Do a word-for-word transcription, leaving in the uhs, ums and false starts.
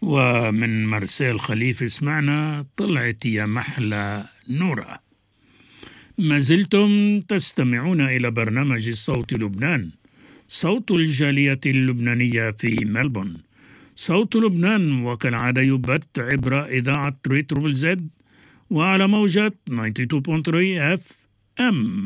ومن مرسال خليفة سمعنا طلعت يا محلى نورة. ما زلتم تستمعون إلى برنامج صوت لبنان، صوت الجالية اللبنانية في ملبورن. صوت لبنان وكالعادة يبث عبر إذاعة ريتروفل زد وعلى موجة تسعة وتسعين فاصلة ثلاثة اف ام.